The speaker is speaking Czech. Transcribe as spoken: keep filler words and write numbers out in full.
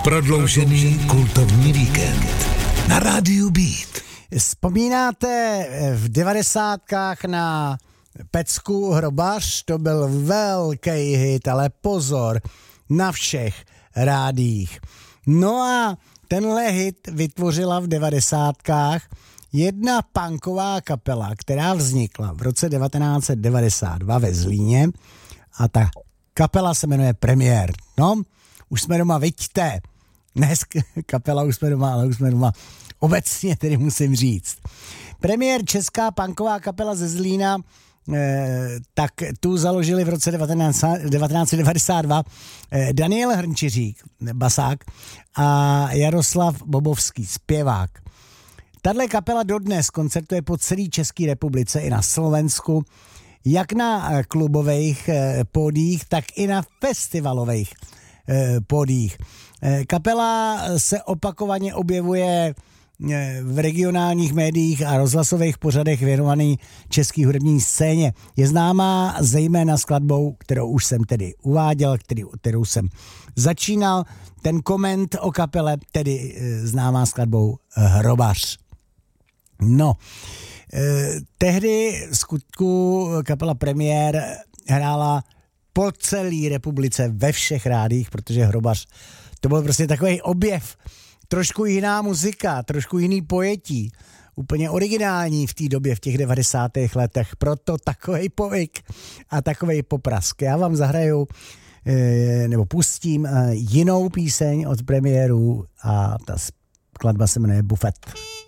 Prodloužený kultovní víkend na rádiu Beat. Vzpomínáte v devadesátkách na pecku Hrobař? To byl velký hit, ale pozor, na všech rádiích. No a tenhle hit vytvořila v devadesátkách jedna punková kapela, která vznikla v roce devatenáct set devadesát dva ve Zlíně a ta kapela se jmenuje Premiér. No, už jsme doma, vidíte. Dnes kapela už jsme doma, ale už jsme doma obecně, tedy musím říct. Premiér, česká punková kapela ze Zlína, eh, tak tu založili v roce devatenáct set devadesát dva eh, Daniel Hrnčiřík, basák, a Jaroslav Bobovský, zpěvák. Tahle kapela dodnes koncertuje po celé České republice i na Slovensku, jak na klubových eh, pódiích, tak i na festivalových eh, pódiích. Eh, kapela se opakovaně objevuje eh, v regionálních médiích a rozhlasových pořadech věnovaný české hudební scéně. Je známá zejména skladbou, kterou už jsem tedy uváděl, který, kterou jsem začínal. Ten koment o kapele, tedy eh, známá skladbou Hrobař. No, eh, tehdy v skutku kapela Premiér hrála po celé republice ve všech rádích, protože Hrobař to byl prostě takový objev, trošku jiná muzika, trošku jiný pojetí, úplně originální v té době, v těch devadesátých letech, proto takovej povyk a takovej poprask. Já vám zahraju eh, nebo pustím eh, jinou píseň od Premiérů a ta skladba se jmenuje Bufet.